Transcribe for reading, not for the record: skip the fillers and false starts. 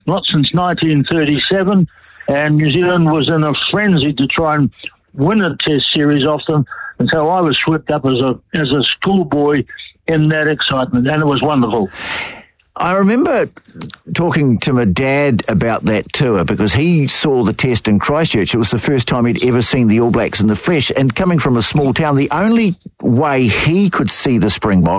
not since 1937, and New Zealand was in a frenzy to try and win a Test series off them, and so I was swept up as a schoolboy in that excitement, and it was wonderful. I remember talking to my dad about that tour because he saw the Test in Christchurch. It was the first time he'd ever seen the All Blacks in the flesh, and coming from a small town, the only way he could see the Springboks